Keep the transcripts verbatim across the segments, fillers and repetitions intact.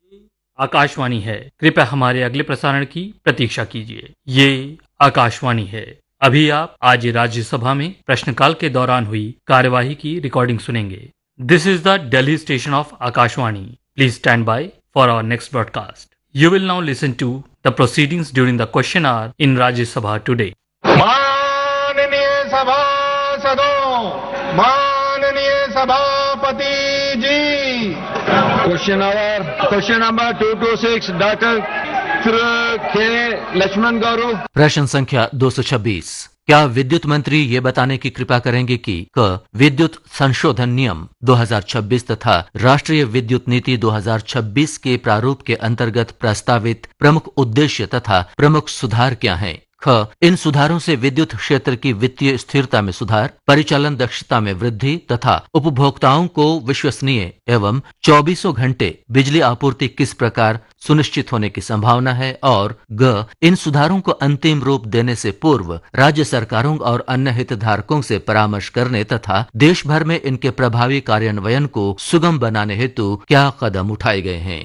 आकाशवाणी है। कृपया हमारे अगले प्रसारण की प्रतीक्षा कीजिए। ये आकाशवाणी है। अभी आप आज राज्यसभा में प्रश्नकाल के दौरान हुई कार्यवाही की रिकॉर्डिंग सुनेंगे। This is the Delhi station of Akashvani. Please stand by for our next broadcast. You will now listen to the proceedings during the question hour in Rajya Sabha today. माननीय सभासदों, माननीय सभापति जी। Question our question number two to six doctor के लक्ष्मण गौरव। प्रश्न संख्या दो सौ छब्बीस। क्या विद्युत मंत्री ये बताने की कृपा करेंगे कि क विद्युत संशोधन नियम दो हज़ार छब्बीस तथा राष्ट्रीय विद्युत नीति दो हज़ार छब्बीस के प्रारूप के अंतर्गत प्रस्तावित प्रमुख उद्देश्य तथा प्रमुख सुधार क्या हैं? ख इन सुधारों से विद्युत क्षेत्र की वित्तीय स्थिरता में सुधार, परिचालन दक्षता में वृद्धि तथा उपभोक्ताओं को विश्वसनीय एवं चौबीसों घंटे बिजली आपूर्ति किस प्रकार सुनिश्चित होने की संभावना है? और ग इन सुधारों को अंतिम रूप देने से पूर्व राज्य सरकारों और अन्य हितधारकों से परामर्श करने तथा देश भर में इनके प्रभावी कार्यान्वयन को सुगम बनाने हेतु क्या कदम उठाए गए हैं?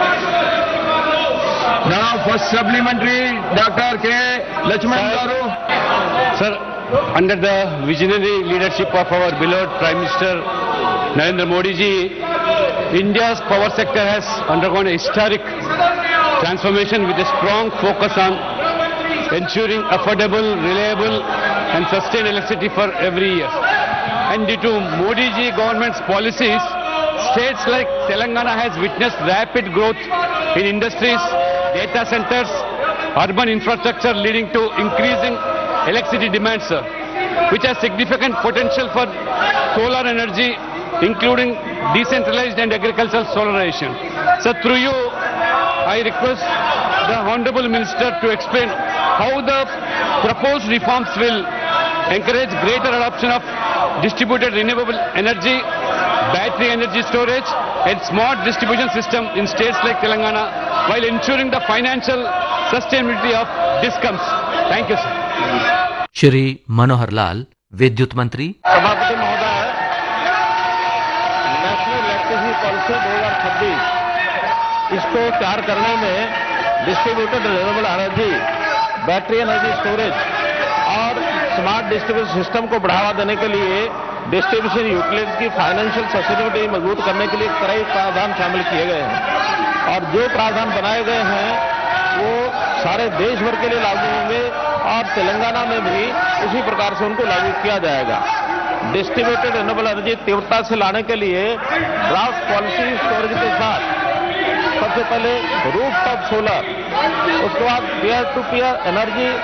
Now for supplementary, Doctor K. Lakshman Garu. Sir, under the visionary leadership of our beloved Prime Minister Narendra Modi ji, India's power sector has undergone a historic transformation with a strong focus on ensuring affordable, reliable and sustained electricity for every year. And due to Modi ji government's policies, states like Telangana has witnessed rapid growth in industries, data centers, urban infrastructure leading to increasing electricity demand, sir, which has significant potential for solar energy, including decentralized and agricultural solarization. So through you, I request the Honorable Minister to explain how the proposed reforms will encourage greater adoption of distributed renewable energy, battery energy storage and smart distribution system in states like Telangana while ensuring the financial sustainability of DISCOMs. Thank you, sir. Shri Manohar Lal, विद्युत मंत्री। सभापति महोदय, national electricity policy दो हज़ार छब्बीस इसको तैयार करने में distributed renewable energy, battery energy storage और स्मार्ट डिस्ट्रीब्यूशन सिस्टम को बढ़ावा देने के लिए डिस्ट्रीब्यूशन यूटिलिटीज की फाइनेंशियल सस्टेनेबिलिटी मजबूत करने के लिए कई प्रावधान शामिल किए गए हैं और जो प्रावधान बनाए गए हैं वो सारे देश भर के लिए लागू होंगे और तेलंगाना में भी उसी प्रकार से उनको लागू किया जाएगा। डिस्ट्रीब्यूटेड रिन्यूएबल एनर्जी तीव्रता से लाने के लिए ड्राफ्ट पॉलिसी स्टोरेज के साथ सबसे पहले रूफ टॉप सोलर, उसके बाद पीयर टू पीयर एनर्जी